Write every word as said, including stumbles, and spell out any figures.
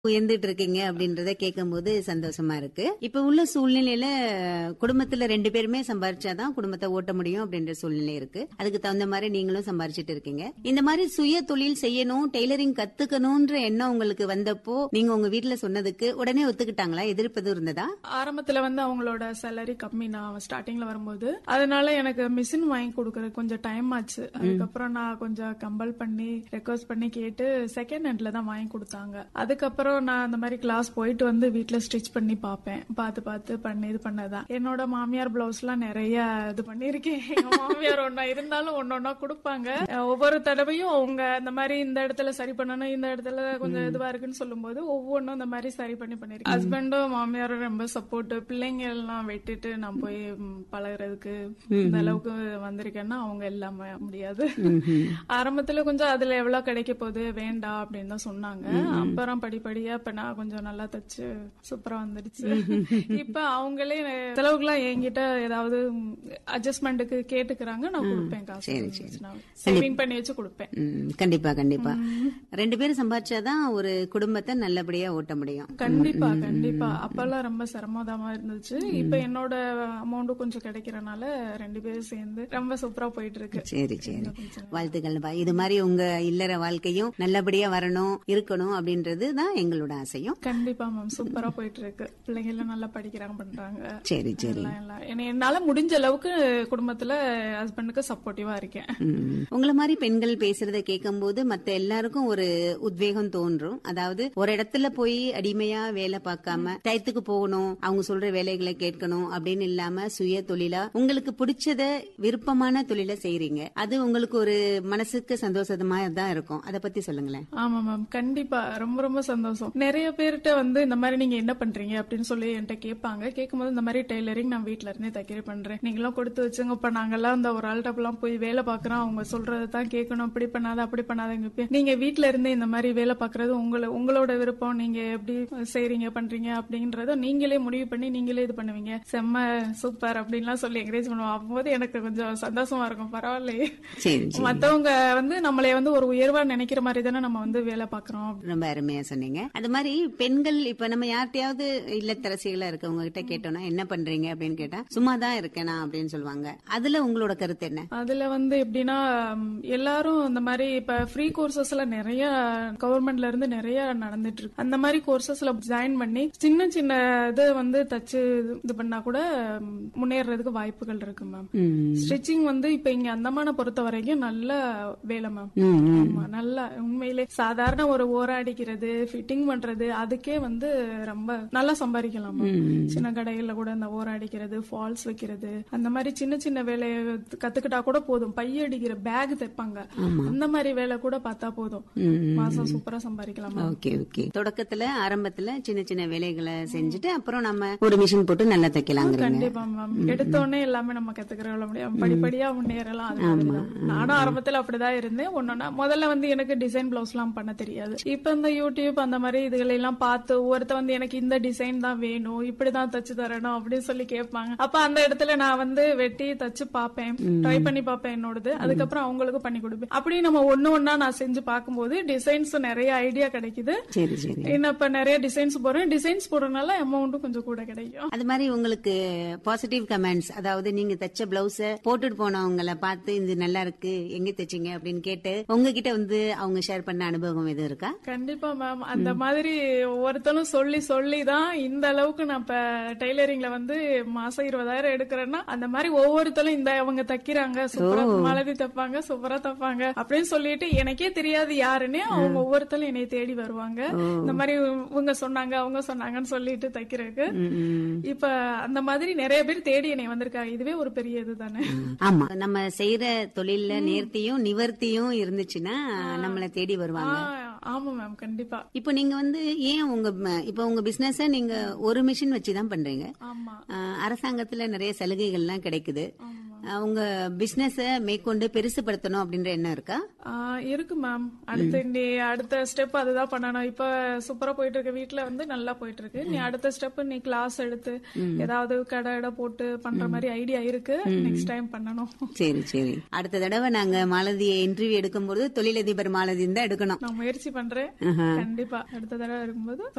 உயர்ந்துட்டு இருக்கீங்க அப்படின்றத கேட்கும்போது சந்தோஷமா இருக்கு. இப்ப உள்ள சூழ்நிலையில குடும்பத்துல ரெண்டு பேருமே சம்பாரிச்சாதான் குடும்பத்தை ஓட்ட முடியும் அப்படின்ற சூழ்நிலை இருக்கு. அதுக்கு தகுந்த மாதிரி நீங்களும் சம்பாரிச்சிட்டு இருக்கீங்க. இந்த மாதிரி சுய தொழில் செய்யணும், டெய்லரிங் கத்துக்கணும்ன்ற எண்ணம் உங்களுக்கு வந்தப்போ நீங்க உங்க வீட்டுல சொன்னதுக்கு உடனே ஒத்துக்கிட்டாங்களா? எதிர்ப்பது இருந்ததா? ஆரம்பத்துல வந்து அவங்களோட சேலரி கம்மி, நான் ஸ்டார்டிங்ல வரும்போது. அதனால எனக்கு மிஷின் வாங்கி கொடுக்கறது கொஞ்சம் டைம் ஆச்சு. அதுக்கப்புறம் நான் கொஞ்சம் கம்பல் பண்ணி ரெக்வஸ்ட் பண்ணி கேட்டு செகண்ட் ஹேண்ட்ல தான் வாங்கி கொடுத்தாங்க. அதுக்கப்புறம் நான் அந்த மாதிரி கிளாஸ் போயிட்டு வந்து வீட்டுல ஸ்டிச் பண்ணி பாப்பேன். பார்த்து பார்த்து பண்ணி இது பண்ணதான். என்னோட மாமியார் பிளவுஸ் எல்லாம் நிறைய இது பண்ணிருக்கேன். எங்க மாமியார் ஒன்னா இருந்தாலும் ஒன்னொன்னா கொடுப்பாங்க. ஒவ்வொரு தடவையும் அவங்க இந்த மாதிரி இந்த இடத்துல சரி பண்ணணும், இந்த இடத்துல கொஞ்சம் இதுவா இருக்குன்னு சொல்லும் போது ஒவ்வொன்னும் இந்த மாதிரி சரி பண்ணி பண்ணிருக்கேன். ஹஸ்பண்டும் மாமியாரும் ரொம்ப சப்போர்ட். பிள்ளைங்க எல்லாம் விட்டுட்டு நான் போய் பழகுறதுக்கு இந்த அளவுக்கு வந்திருக்கேன்னா அவங்க எல்லாமே முடியாது. ஆரம்பத்துல கொஞ்சம் அதுல எவ்வளவு கிடைக்க போகுது வேண்டாம் அப்படின்னு தான் சொன்னாங்க. அப்புறம் படிப்படியா இப்ப நான் கொஞ்சம் நல்லா தச்சு சூப்பரா வந்துடுச்சு. இப்ப அவங்களே செலவுக்குலாம் என்கிட்ட ஏதாவது அட்ஜஸ்ட்மெண்ட்டுக்கு கேட்டுக்கிறாங்க, நான் கொடுப்பேன். காசு சேவிங் பண்ணி வச்சு கொடுப்பேன். கண்டிப்பா கண்டிப்பா ரெண்டு பேரும் சம்பாதிச்சாதான் ஒரு குடும்பத்தை நல்லபடியா ஓட்ட முடியும். கண்டிப்பா கண்டிப்பா. அப்பெல்லாம் ரொம்ப சிரமதமா இருந்துச்சு. இப்ப என்னோட அமௌண்ட் கொஞ்சம் கிடைக்கிறனால ரெண்டு பேரும் சேர்ந்து ரொம்ப சூப்பரா போயிட்டு இருக்கு. சரி சரி, வாழ்த்துக்கள். இது மாதிரி உங்க இல்லற வாழ்க்கையும் நல்லபடியா வரணும், இருக்கணும் அப்படின்றது தான் எங்களோட ஆசையும். கண்டிப்பா மேம், சூப்பரா போயிட்டு இருக்கு. பிள்ளைங்க எல்லாம் நல்லா படிக்கிறாங்க, பண்றாங்க. சரி சரி. என்னால முடிஞ்ச அளவுக்கு குடும்பத்துல ஹஸ்பண்டுக்கு சப்போர்ட்டிவா இருக்கேன். உங்களை மாதிரி பெண்கள் பேசுறத கேட்கும் போது மத்த எல்லாருக்கும் ஒரு உத்வேகம் தோன்றும். அதாவது ஒரு இடத்துல போய் அடிமையா வேலை பார்க்காம டயத்துக்கு போகணும், அவங்க சொல்ற வேலைகளை கேட்கணும் அப்படின்னு இல்லாம சுய தொழிலா உங்களுக்கு பிடிச்சத விருப்பமான தொழில செய்றீங்க. அது உங்களுக்கு ஒரு மனசுக்கு சந்தோஷமா தான் இருக்கும். அத பத்தி சொல்லுங்களேன். ஆமா மேம், கண்டிப்பா ரொம்ப ரொம்ப சந்தோஷம். நிறைய பேர்கிட்ட வந்து இந்த மாதிரி நீங்க என்ன பண்றீங்க அப்படின்னு சொல்லி என்கிட்ட கேட்பாங்க. கேட்கும்போது இந்த மாதிரி டெய்லரிங் நான் வீட்டுல இருந்தே தைக்கிற பண்றேன், நீங்களும் கொடுத்து வச்சுங்க. இப்ப நாங்கெல்லாம் இந்த ஒரு ஆள்கிட்ட போய் வேலை பாக்குறோம், அவங்க சொல்றதான் கேட்கணும், இப்படி பண்ணாத அப்படி பண்ணாதங்க. நீங்க வீட்டுல இருந்தே இந்த மாதிரி வேலை பாக்குறது உங்களை உங்களோட விருப்பம், நீங்க எப்படி செய்றீங்க பண்றீங்க அப்படிங்கறத நீங்களே முடிவு பண்ணி நீங்களே இது பண்ணுவீங்க. செம்ம சூப்பர் அப்படின்லாம் சொல்லி என்கரேஜ் பண்ணுவோம். அப்போது எனக்கு கொஞ்சம் சந்தோஷமா இருக்கும். பரவாயில்லையே, மத்தவங்க வந்து நம்மளே வந்து ஒரு உயர்வா நினைக்கிற மாதிரி தானே நம்ம வந்து வேலை பாக்குறோம். ரொம்ப அருமையா சொன்னீங்க. அது மாதிரி பெண்கள் இப்ப நம்ம யார்கிட்டயாவது இல்லத்தரசிகளா இருக்கவங்க கிட்ட கேட்டோம்னா என்ன பண்றீங்க அப்படின்னு கேட்டா சும்மாதான் இருக்கேனா அப்படின்னு சொல்லுவாங்க. அதுல உங்களோட கருத்து என்ன? அதுல வந்து எப்படின்னா எல்லாரும் இந்த மாதிரி இப்ப ஃப்ரீ கோர்சஸ் எல்லாம் நிறைய கவர்மெண்ட்ல இருந்து நிறைய நடந்துட்டு இருக்கு. அந்த மாதிரி கோர்சஸ்ல ஜாயின் பண்ணி சின்ன சின்ன இது வந்து தச்சு இது பண்ணா கூட முன்னேறதுக்கு வாய்ப்புகள் இருக்கு மேம். ஸ்டிச்சிங் வந்து இப்ப இங்க அந்தமான பொறுத்த வரைக்கும் நல்ல வேலை மேம். நல்லா உண்மையிலே சாதாரண ஒரு ஓராடிக்கிறது ஃபிட்டிங் பண்றது அதுக்கே வந்து ரொம்ப நல்லா சம்பாதிக்கலாம். சின்ன கடைகள்ல கூட இந்த ஓராடிக்கிறது ஃபால்ஸ் வைக்கிறது அந்த மாதிரி சின்ன சின்ன வேலையை கத்துக்கிட்டா கூட போதும். பைய அடிக்கிற பேக் தைப்பாங்க, அந்த மாதிரி வேலை கூட பார்த்தா போதும், மாசம் சூப்பரா சம்பாதிக்கலாம். Okay okay. தொடக்கத்துல ஆரம்பத்துல சின்ன சின்ன வேலைகளை செஞ்சுட்டு அப்புறம் நம்ம ஒரு மிஷின் போட்டு நல்லா தைக்கலாம். கண்டிப்பா மேம், எடுத்தோடனே எல்லாமே நம்ம கத்துக்கிற முடியும், படிப்படியா முன்னேறலாம். நானும் ஆரம்பத்துல அப்படிதான் இருந்தேன். ஒன்னொன்னா முதல்ல வந்து எனக்கு டிசைன் பிளவுஸ் எல்லாம் பண்ண தெரியாது. இப்ப இந்த யூடியூப் அந்த மாதிரி இதுகளை எல்லாம் பார்த்து ஒருத்த வந்து எனக்கு இந்த டிசைன் தான் வேணும், இப்படிதான் தச்சு தரணும் அப்படின்னு சொல்லி கேட்பாங்க. அப்ப அந்த இடத்துல நான் வந்து வெட்டி தச்சு பாப்பேன், ட்ரை பண்ணி பாப்பேன் என்னோடது. அதுக்கப்புறம் அவங்களுக்கு பண்ணி கொடுப்பேன். அப்படி நம்ம ஒண்ணு ஒன்னா நான் செஞ்சு பார்க்கும்போது டிசைன்ஸ் நிறைய ஐடியா கிடைக்குது. இன்னும் இப்ப நிறைய டிசைன்ஸ் போறேன். டிசைன்ஸ் போடுறதுனால அமௌண்ட்டும் கொஞ்சம் கூட கிடைக்கும். அது மாதிரி உங்களுக்கு பாசிட்டிவ் கமெண்ட்ஸ், அதாவது நீங்க தச்ச பிளவுஸ போட்டுட்டு போனவங்களை பார்த்து இது நல்லா இருக்கு எங்க தைச்சீங்க அப்படின்னு கேட்டு உங்ககிட்ட வந்து அவங்க ஷேர் பண்ண அனுபவம் எதுவும் இருக்கா? கண்டிப்பா மேம், அந்த மாதிரி ஒவ்வொருத்தரும் சொல்லி சொல்லிதான் இந்த அளவுக்கு நான் இப்ப டெய்லரிங்ல வந்து மாசம் இருபதாயிரம் எடுக்கிறேன்னா அந்த மாதிரி ஒவ்வொருத்தரும் இந்த அவங்க தைக்கிறாங்க, சூப்பரா மலதி தைப்பாங்க, சூப்பரா தைப்பாங்க அப்படின்னு சொல்லிட்டு எனக்கே தெரியாது யாருன்னு அவங்க ஒவ்வொருத்தரும் என்னை தேடி வருவாங்க. இந்த மாதிரி இவங்க சொன்னாங்க அவங்க சொன்னாங்கன்னு சொல்லிட்டு தைக்கிறதுக்கு இப்ப அந்த மாதிரி நிறைய பேர் தேடி என்னை வந்திருக்காங்க. இதுவே ஒரு பெரிய இது தானே. ஆமா, நம்ம செய்யற தொழில நேர்த்தியும் நிவர்த்தியும் இருந்துச்சுன்னா நம்மள தேடி வருவாங்க. ஆமா மேம், கண்டிப்பா. இப்போ நீங்க வந்து ஏன் உங்க இப்ப உங்க பிசினஸ் நீங்க ஒரு மிஷின் வச்சுதான் பண்றீங்க. அரசாங்கத்துல நிறைய சலுகைகள் எல்லாம் கிடைக்குது. உங்க பிசினஸ் மேற்கொண்டு பெருசுபடுத்தணும் அப்படின்ற எண்ணம் இருக்கா? இருக்கு மேம். அடுத்த நீ அடுத்த ஸ்டெப் அதுதான் பண்ணணும். இப்ப சூப்பரா போயிட்டு இருக்கு, வீட்டுல வந்து நல்லா போயிட்டு இருக்கு. நீ அடுத்த ஸ்டெப் நீ கிளாஸ் எடுத்து ஏதாவது கடை இட போட்டு பண்ற மாதிரி ஐடியா இருக்கு. நெக்ஸ்ட் டைம் பண்ணணும். சரி சரி. அடுத்த தடவை நாங்க மாலதியை இன்டர்வியூ எடுக்கும் போது தொழிலதிபர் மாலதி தான் எடுக்கணும். நான் முயற்சி பண்றேன். கண்டிப்பா அடுத்த தடவை இருக்கும்போது